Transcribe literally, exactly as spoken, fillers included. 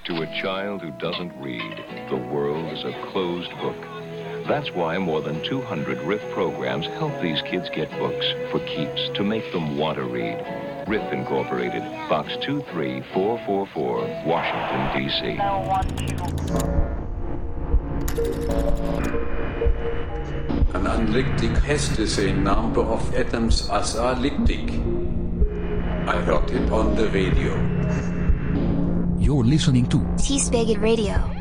To a child who doesn't read, the world is a closed book. That's why more than two hundred R I F programs help these kids get books for keeps to make them want to read. R I F Incorporated, Box two three four four four, Washington, D C An analytic has the same number of atoms as a elliptic. I heard it on the radio. You're listening to T-Spigot Radio.